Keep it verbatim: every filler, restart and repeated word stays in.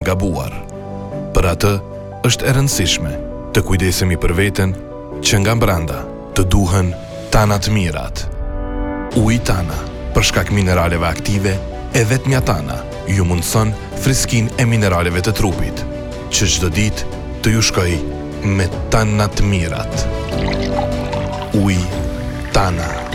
gabuar. Për atë, është e rëndësishme të kujdesemi për veten që nga brenda të duhen tanat mirat. Uji Tana, për shkak mineraleve aktive, e vetmja Tana ju mundson friskin e mineraleve të trupit, që çdo ditë të ju shkoj me tanat mirat. Uji Tana.